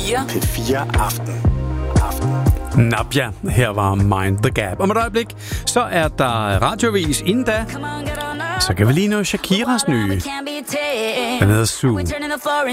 P4 Aften. Nabja, her var Mind the Gap. Om et øjeblik, så er der radiovis. Inden da, så kan vi lige nå Shakiras nye. Den hedder Sue.